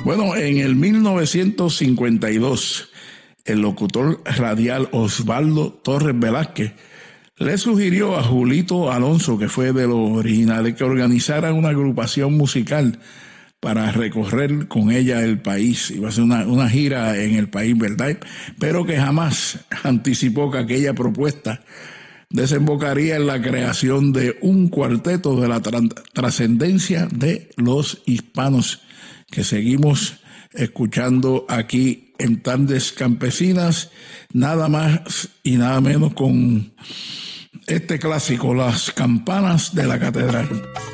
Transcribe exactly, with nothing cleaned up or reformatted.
Bueno, en el mil novecientos cincuenta y dos, el locutor radial Osvaldo Torres Velázquez le sugirió a Julito Alonso, que fue de los originales, que organizara una agrupación musical para recorrer con ella el país. Iba a ser una, una gira en el país, ¿verdad? Pero que jamás anticipó que aquella propuesta desembocaría en la creación de un cuarteto de la trascendencia de los hispanos que seguimos escuchando aquí en Tardes Campesinas, nada más y nada menos con este clásico, Las Campanas de la Catedral.